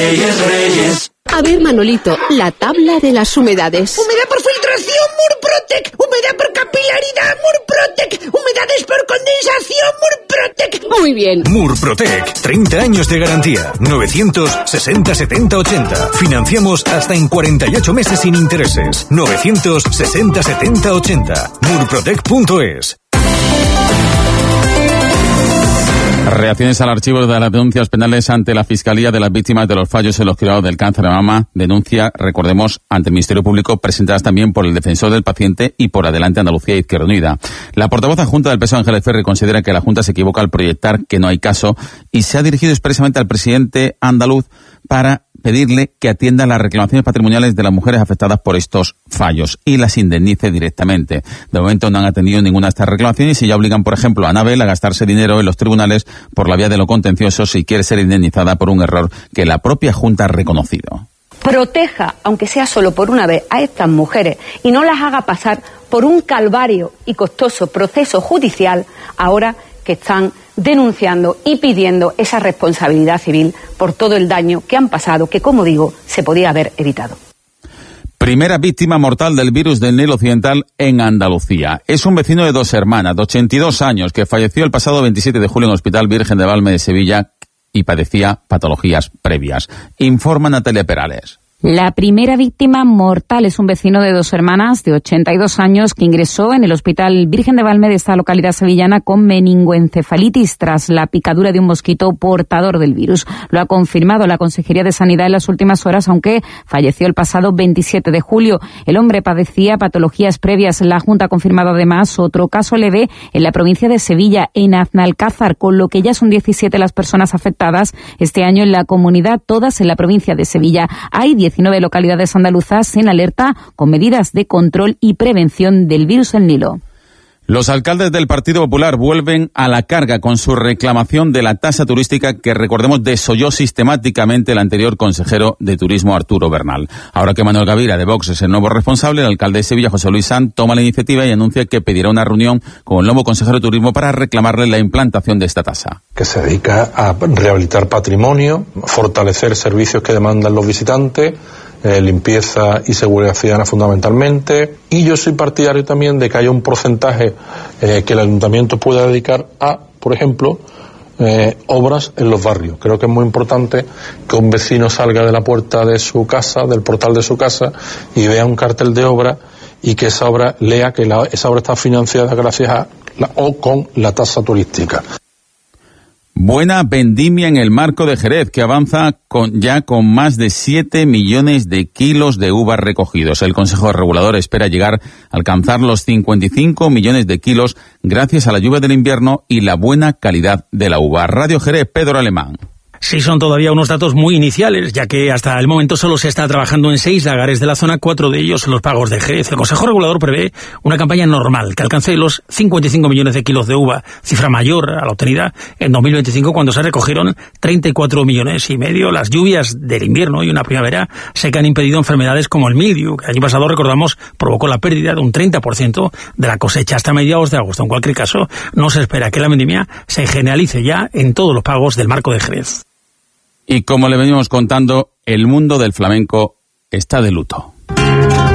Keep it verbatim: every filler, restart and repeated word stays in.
Reyes, Reyes. A ver, Manolito, la tabla de las humedades. Humedad por filtración, Murprotec. Humedad por capilaridad, Murprotec. Humedades por condensación, Murprotec. Muy bien. Murprotec, treinta años de garantía. novecientos sesenta setenta ochenta. Financiamos hasta en cuarenta y ocho meses sin intereses. novecientos sesenta setenta ochenta. murprotec punto es. Reacciones al archivo de las denuncias penales ante la Fiscalía de las víctimas de los fallos en los cuidados del cáncer de mama. Denuncia, recordemos, ante el Ministerio Público, presentadas también por el defensor del paciente y por Adelante Andalucía e Izquierda Unida. La portavoz adjunta del P S O E, Ángeles Ferri, considera que la Junta se equivoca al proyectar que no hay caso y se ha dirigido expresamente al presidente andaluz para pedirle que atienda las reclamaciones patrimoniales de las mujeres afectadas por estos fallos y las indemnice directamente. De momento no han atendido ninguna de estas reclamaciones y ya obligan, por ejemplo, a Anabel a gastarse dinero en los tribunales por la vía de lo contencioso si quiere ser indemnizada por un error que la propia Junta ha reconocido. Proteja, aunque sea solo por una vez, a estas mujeres y no las haga pasar por un calvario y costoso proceso judicial ahora que están denunciando y pidiendo esa responsabilidad civil por todo el daño que han pasado, que, como digo, se podía haber evitado. Primera víctima mortal del virus del Nilo Occidental en Andalucía. Es un vecino de Dos Hermanas, de ochenta y dos años, que falleció el pasado veintisiete de julio en el Hospital Virgen de Valme de Sevilla y padecía patologías previas. Informa Natalia Perales. La primera víctima mortal es un vecino de Dos Hermanas de ochenta y dos años que ingresó en el Hospital Virgen de Valme de esta localidad sevillana con meningoencefalitis tras la picadura de un mosquito portador del virus. Lo ha confirmado la Consejería de Sanidad en las últimas horas, aunque falleció el pasado veintisiete de julio. El hombre padecía patologías previas. La Junta ha confirmado además otro caso leve en la provincia de Sevilla, en Aznalcázar, con lo que ya son diecisiete las personas afectadas este año en la comunidad, todas en la provincia de Sevilla. Hay diecinueve localidades andaluzas en alerta con medidas de control y prevención del virus del Nilo. Los alcaldes del Partido Popular vuelven a la carga con su reclamación de la tasa turística que, recordemos, desolló sistemáticamente el anterior consejero de Turismo, Arturo Bernal. Ahora que Manuel Gavira, de Vox, es el nuevo responsable, el alcalde de Sevilla, José Luis Sanz, toma la iniciativa y anuncia que pedirá una reunión con el nuevo consejero de Turismo para reclamarle la implantación de esta tasa. Que se dedica a rehabilitar patrimonio, fortalecer servicios que demandan los visitantes, Eh, limpieza y seguridad ciudadana fundamentalmente, y yo soy partidario también de que haya un porcentaje eh, que el ayuntamiento pueda dedicar a, por ejemplo, eh, obras en los barrios. Creo que es muy importante que un vecino salga de la puerta de su casa, del portal de su casa, y vea un cartel de obra y que esa obra lea que la, esa obra está financiada gracias a la, o con la tasa turística. Buena vendimia en el Marco de Jerez, que avanza con, ya con más de siete millones de kilos de uvas recogidos. El Consejo Regulador espera llegar a alcanzar los cincuenta y cinco millones de kilos gracias a la lluvia del invierno y la buena calidad de la uva. Radio Jerez, Pedro Alemán. Sí, son todavía unos datos muy iniciales, ya que hasta el momento solo se está trabajando en seis lagares de la zona, cuatro de ellos en los pagos de Jerez. El Consejo Regulador prevé una campaña normal que alcance los cincuenta y cinco millones de kilos de uva, cifra mayor a la obtenida en dos mil veinticinco, cuando se recogieron treinta y cuatro millones y medio. Las lluvias del invierno y una primavera seca han impedido enfermedades como el mildiu, que el año pasado, recordamos, provocó la pérdida de un treinta por ciento de la cosecha hasta mediados de agosto. En cualquier caso, no se espera que la vendimia se generalice ya en todos los pagos del Marco de Jerez. Y como le venimos contando, el mundo del flamenco está de luto.